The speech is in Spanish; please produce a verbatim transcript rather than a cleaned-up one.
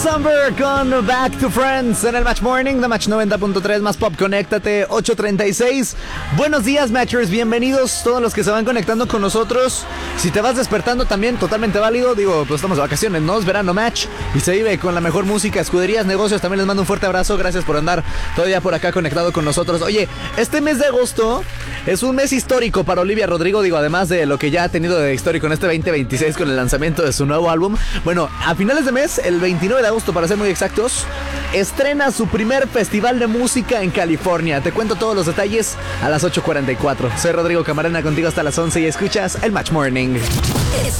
Summer con Back to Friends en el Match Morning de Match noventa punto tres más Pop. Conéctate ocho treinta y seis. Buenos días, Matchers, bienvenidos todos los que se van conectando con nosotros. Si te vas despertando también, totalmente válido. Digo, pues estamos de vacaciones, ¿no? Es verano, Match, y se vive con la mejor música. Escuderías, negocios, también les mando un fuerte abrazo. Gracias por andar todavía por acá conectado con nosotros. Oye, este mes de agosto es un mes histórico para Olivia Rodrigo. Digo, además de lo que ya ha tenido de histórico en este veinte veintiséis con el lanzamiento de su nuevo álbum. Bueno, a finales de mes, el veintinueve de agosto para ser muy exactos, estrena su primer festival de música en California. Te cuento todos los detalles a las ocho cuarenta y cuatro. Soy Rodrigo Camarena, contigo hasta las once y escuchas el Match Morning.